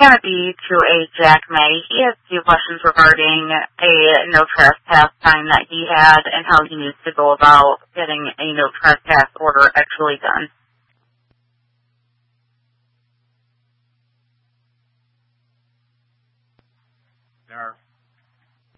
going to be to a Jack May. He has a few questions regarding a no trespass sign that he had and how he needs to go about getting a no trespass order actually done. There are